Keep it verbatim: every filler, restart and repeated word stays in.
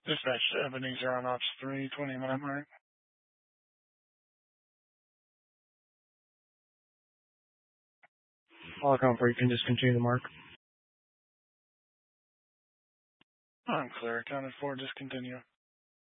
Dispatch to Ebenezer on Ops three, twenty minute mark. All comfort, you can just continue the mark. I'm clear. Accounted for. Discontinue.